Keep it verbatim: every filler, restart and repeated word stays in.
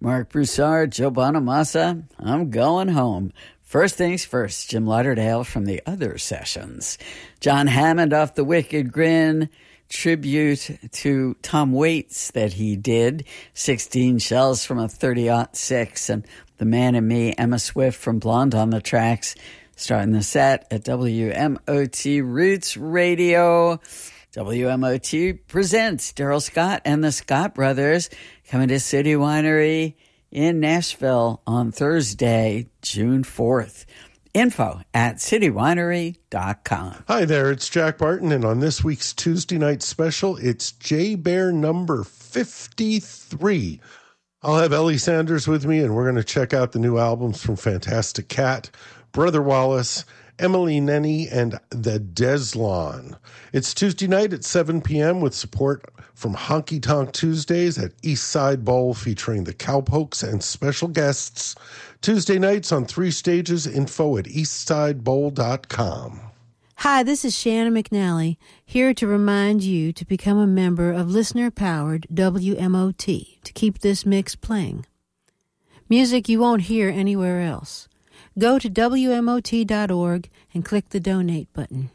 Mark Broussard, Joe Bonamassa, I'm going home. First things first, Jim Lauderdale from the other sessions. John Hammond off The Wicked Grin, tribute to Tom Waits that he did. sixteen Shells from a thirty oh six, and The Man in Me, Emma Swift from Blonde on the Tracks. Starting the set at W M O T Roots Radio. W M O T presents Daryl Scott and the Scott Brothers coming to City Winery in Nashville on Thursday, June fourth. Info at city winery dot com. Hi there, it's Jack Barton, and on this week's Tuesday night special, it's J Bear number fifty-three. I'll have Ellie Sanders with me, and we're going to check out the new albums from Fantastic Cat, Brother Wallace, Emily Nenny, and The Deslon. It's Tuesday night at seven p.m. with support from Honky Tonk Tuesdays at East Side Bowl featuring the Cowpokes and special guests. Tuesday nights on three stages. Info at east side bowl dot com. Hi, this is Shannon McNally, here to remind you to become a member of listener-powered W M O T to keep this mix playing. Music you won't hear anywhere else. Go to W M O T dot org and click the donate button.